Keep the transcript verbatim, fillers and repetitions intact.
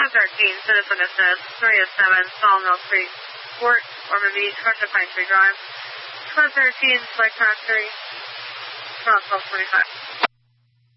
one thirteen, Citizen Assist, three oh seven, Sawmill Creek, Fort Ormond Beach, North of Pine Tree Drive. one thirteen, Select Factory, twelve twenty-five.